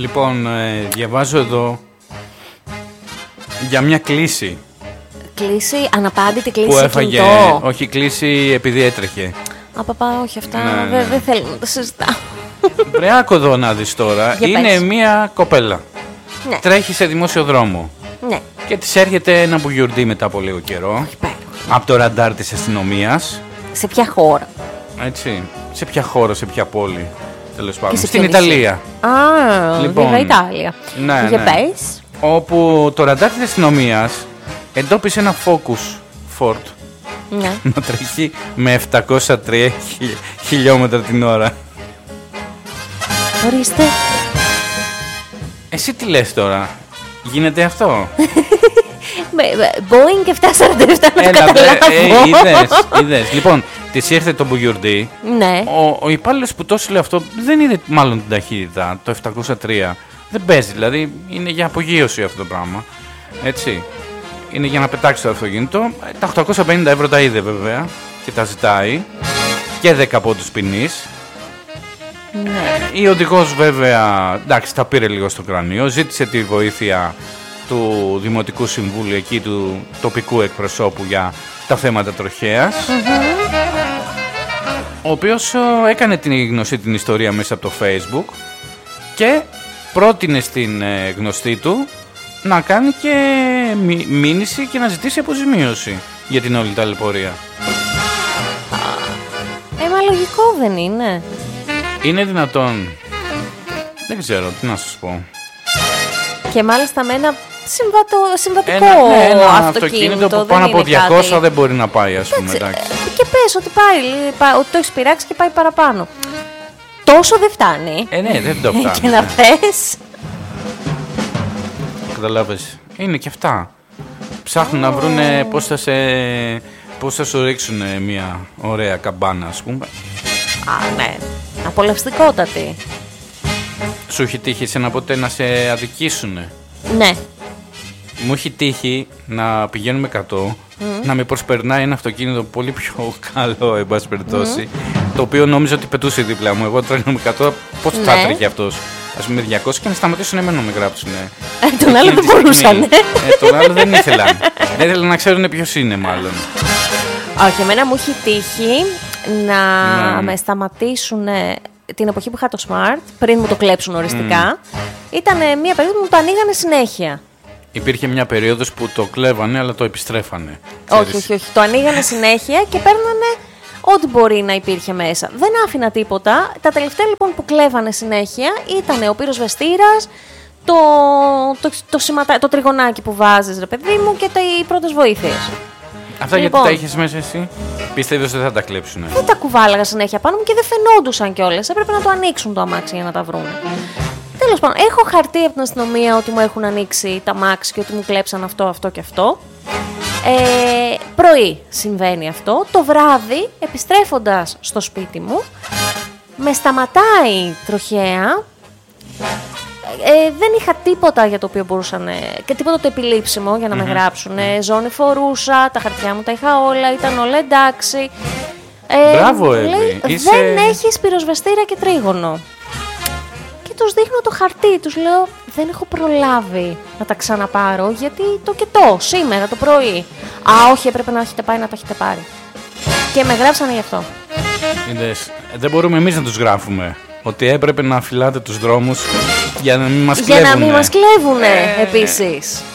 Λοιπόν, διαβάζω εδώ για μια κλήση. Κλήση, αναπάντητη κλήση που έφαγε, κινητό. όχι κλήση επειδή έτρεχε. Παπά, όχι αυτά, Ναι. δεν θέλω να τα συζητάω. Βρε, άκου εδώ να δεις τώρα. Για Είναι πες. μια κοπέλα. Ναι. Τρέχει σε δημόσιο δρόμο. Ναι. Και της έρχεται ένα μπουγιουρντί μετά από λίγο καιρό. Από το ραντάρ της αστυνομίας. Σε ποια χώρα? Έτσι. Σε ποια χώρα, σε ποια πόλη. Τέλος πάντων. σε Στην ποιο νησί? Ιταλία. Λοιπόν, βέβαια Ιταλία. Ναι, Για ναι. πες. Όπου το ραντάρ της αστυνομίας εντόπισε ένα Focus Ford Ναι. να τρέχει με 703 χιλιόμετρα την ώρα. Ορίστε. Εσύ τι λες τώρα, γίνεται αυτό? Boeing 747 να το Έλα, καταλάβω. είδες. Λοιπόν, της ήρθε το μπουγιουρντί. Ναι. Ο υπάλληλος που το έστειλε αυτό δεν είδε μάλλον την ταχύτητα, το 703. Δεν παίζει, δηλαδή είναι για απογείωση αυτό το πράγμα. Έτσι. Είναι για να πετάξει το αυτοκίνητο. Τα 850 ευρώ τα είδε βέβαια και τα ζητάει. Και 10 πόντους ποινής. Ναι. Η οδηγός βέβαια, εντάξει, τα πήρε λίγο στο κρανίο. Ζήτησε τη βοήθεια του Δημοτικού Συμβούλου εκεί, του τοπικού εκπροσώπου για τα θέματα τροχέας. Ο οποίος έκανε την γνωστή την ιστορία μέσα από το Facebook και πρότεινε στην γνωστή του να κάνει και μήνυση και να ζητήσει αποζημίωση για την όλη ταλαιπωρία. Μα λογικό δεν είναι? Είναι δυνατόν? Δεν ξέρω, τι να σας πω. Και μάλιστα με ένα συμβατικό ένα αυτοκίνητο που πάνω από 200 κάτι. δεν μπορεί να πάει, ας πούμε. Εντάξει. Και πες ότι ότι το έχεις πειράξει και πάει παραπάνω. Τόσο δεν φτάνει. Ναι, δεν το φτάνει. Και να πες. Καταλάβες. Είναι και αυτά. Ψάχνουν να βρουνε πώς θα σου ρίξουν μια ωραία καμπάνα, ας πούμε. Ναι. Απολαυστικότατη. Σου έχει τύχει εσένα ποτέ να σε αδικήσουνε? Ναι. Μου έχει τύχει να πηγαίνουμε 100, να με προσπερνάει ένα αυτοκίνητο πολύ πιο καλό, εν πάση περιπτώσει, το οποίο νόμιζα ότι πετούσε δίπλα μου. Εγώ τρέχω με 100, πώς θα τρέχει αυτός? Ας πούμε 200 και να σταματήσουν εμένα να με γράψουνε. Τον άλλο δεν μπορούσαν. Τον άλλο δεν ήθελαν. Δεν ήθελαν να ξέρουν ποιος είναι, μάλλον. Όχι, εμένα μου έχει τύχει να με σταματήσουν την εποχή που είχα το Smart, πριν μου το κλέψουν οριστικά. Ήταν μια περίοδο που μου το ανοίγανε συνέχεια. Υπήρχε μια περίοδος που το κλέβανε, αλλά το επιστρέφανε. Όχι. Το ανοίγανε συνέχεια και παίρνανε ό,τι μπορεί να υπήρχε μέσα. Δεν άφηνα τίποτα. Τα τελευταία λοιπόν που κλέβανε συνέχεια ήταν ο πυροσβεστήρας, το τριγωνάκι που βάζεις, ρε παιδί μου, και οι πρώτες βοήθειες. Αυτά Λοιπόν, γιατί τα είχες μέσα εσύ? Πίστευες ότι θα τα κλέψουνε? Δεν τα κουβάλαγα συνέχεια πάνω μου και δεν φαινόντουσαν κιόλας. Έπρεπε να το ανοίξουν το αμάξι για να τα βρουν. Τέλος πάντων, έχω χαρτί από την αστυνομία ότι μου έχουν ανοίξει τα αμάξι και ότι μου κλέψαν αυτό και αυτό. Πρωί συμβαίνει αυτό. Το βράδυ, επιστρέφοντας στο σπίτι μου, με σταματάει τροχαία. Δεν είχα τίποτα για το οποίο μπορούσαν και τίποτα το επιλήψιμο για να με γράψουν. Ζώνη φορούσα, τα χαρτιά μου τα είχα όλα, ήταν όλα εντάξει. Μπράβο, Εύη. Δεν έχεις πυροσβεστήρα και τρίγωνο. Και τους δείχνω το χαρτί, τους λέω δεν έχω προλάβει να τα ξαναπάρω γιατί σήμερα το πρωί. Όχι, έπρεπε να έχετε πάει να τα έχετε πάρει. Και με γράψανε γι' αυτό. Είδες, δεν μπορούμε εμείς να τους γράφουμε ότι έπρεπε να φυλάτε τους δρόμους για να μην μας κλέβουνε. Για να μην μας κλέβουνε επίσης.